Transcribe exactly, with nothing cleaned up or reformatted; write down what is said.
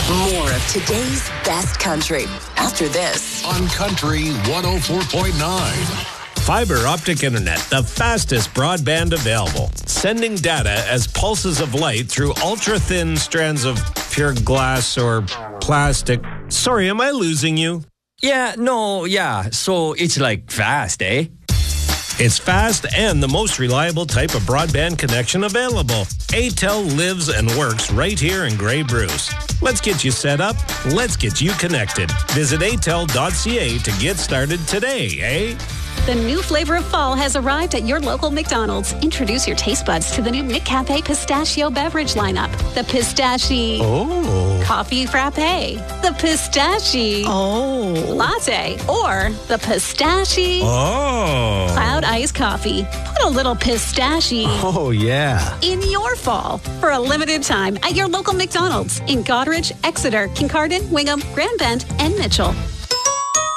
More of today's best country after this on Country one oh four point nine. Fiber optic internet, the fastest broadband available. Sending data as pulses of light through ultra-thin strands of pure glass or plastic. Sorry, am I losing you? Yeah, no, yeah. So it's like fast, eh? It's fast and the most reliable type of broadband connection available. A T E L lives and works right here in Grey Bruce. Let's get you set up. Let's get you connected. Visit A T E L dot C A to get started today, eh? The new flavor of fall has arrived at your local McDonald's. Introduce your taste buds to the new McCafe Pistachio beverage lineup. The Pistachio Oh. Coffee Frappe, the Pistachio Oh. Latte, or the Pistachio Oh. Cloud Ice Coffee. Put a little pistachio Oh, yeah. in your fall for a limited time at your local McDonald's in Goderich, Exeter, Kincardine, Wingham, Grand Bend, and Mitchell.